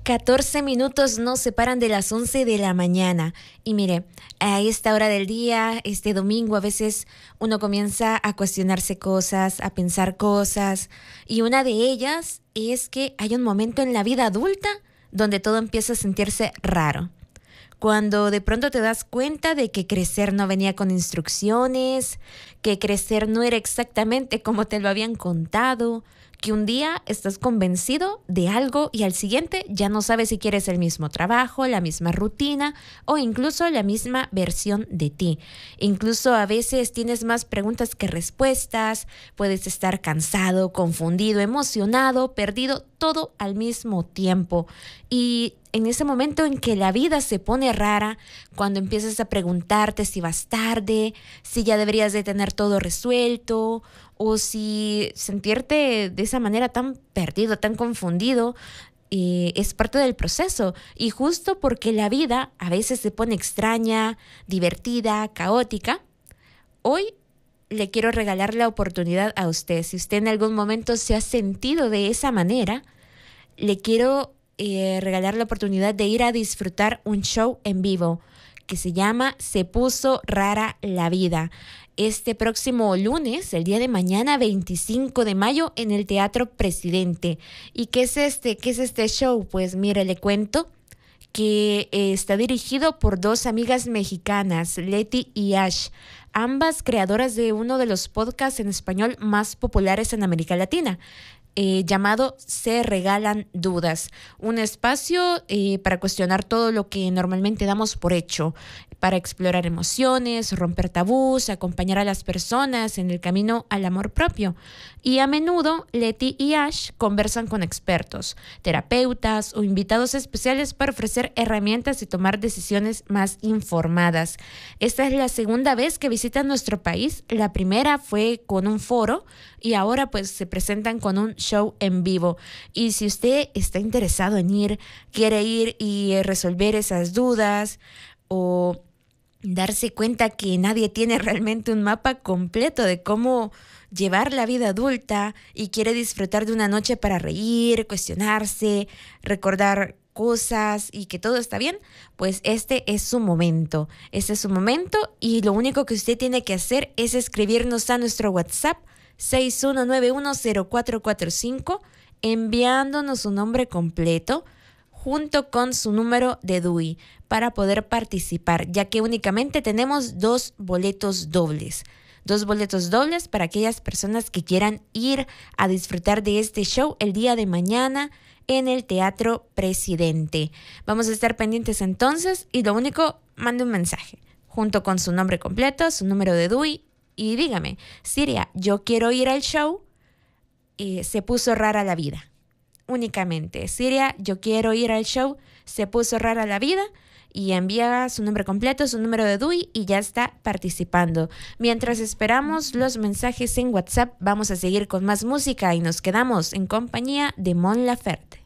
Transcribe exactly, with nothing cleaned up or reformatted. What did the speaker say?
catorce minutos nos separan de las once de la mañana. Y mire, a esta hora del día, este domingo, a veces uno comienza a cuestionarse cosas, a pensar cosas. Y una de ellas es que hay un momento en la vida adulta donde todo empieza a sentirse raro. Cuando de pronto te das cuenta de que crecer no venía con instrucciones, que crecer no era exactamente como te lo habían contado, que un día estás convencido de algo y al siguiente ya no sabes si quieres el mismo trabajo, la misma rutina o incluso la misma versión de ti. Incluso a veces tienes más preguntas que respuestas, puedes estar cansado, confundido, emocionado, perdido, todo al mismo tiempo. Y en ese momento en que la vida se pone rara, cuando empiezas a preguntarte si vas tarde, si ya deberías de tener todo resuelto, o si sentirte de esa manera tan perdido, tan confundido, eh, es parte del proceso. Y justo porque la vida a veces se pone extraña, divertida, caótica, hoy le quiero regalar la oportunidad a usted. Si usted en algún momento se ha sentido de esa manera, le quiero eh, regalar la oportunidad de ir a disfrutar un show en vivo que se llama Se Puso Rara la Vida. Este próximo lunes, el día de mañana, veinticinco de mayo, en el Teatro Presidente. ¿Y qué es este, qué es este show? Pues mire, le cuento que eh, está dirigido por dos amigas mexicanas, Leti y Ash, ambas creadoras de uno de los podcasts en español más populares en América Latina. Eh, llamado Se Regalan Dudas, un espacio eh, para cuestionar todo lo que normalmente damos por hecho, para explorar emociones, romper tabús, acompañar a las personas en el camino al amor propio. Y a menudo Leti y Ash conversan con expertos, terapeutas o invitados especiales para ofrecer herramientas y tomar decisiones más informadas. Esta es la segunda vez que visitan nuestro país. La primera fue con un foro y ahora pues se presentan con un show en vivo. Y si usted está interesado en ir, quiere ir y resolver esas dudas o darse cuenta que nadie tiene realmente un mapa completo de cómo llevar la vida adulta y quiere disfrutar de una noche para reír, cuestionarse, recordar cosas y que todo está bien, pues este es su momento. Este es su momento y lo único que usted tiene que hacer es escribirnos a nuestro WhatsApp seis uno nueve uno cero cuatro cuatro cinco enviándonos su nombre completo junto con su número de D U I para poder participar, ya que únicamente tenemos dos boletos dobles. Dos boletos dobles para aquellas personas que quieran ir a disfrutar de este show el día de mañana en el Teatro Presidente. Vamos a estar pendientes entonces y lo único, mande un mensaje junto con su nombre completo, su número de D U I y dígame, Siria, yo quiero ir al show, eh, se puso rara la vida. Únicamente, Siria, yo quiero ir al show, se puso rara la vida, y envía su nombre completo, su número de D U I y ya está participando. Mientras esperamos los mensajes en WhatsApp, vamos a seguir con más música y nos quedamos en compañía de Mon Laferte.